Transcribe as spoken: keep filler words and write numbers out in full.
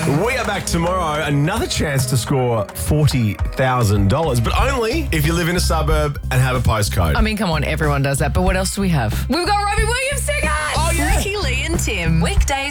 Tim. We are back tomorrow. Another chance to score forty thousand dollars, but only if you live in a suburb and have a postcode. I mean, come on, everyone does that. But what else do we have? We've got Robbie Williams singing. Oh, yeah. Ricky, Lee and Tim. Weekdays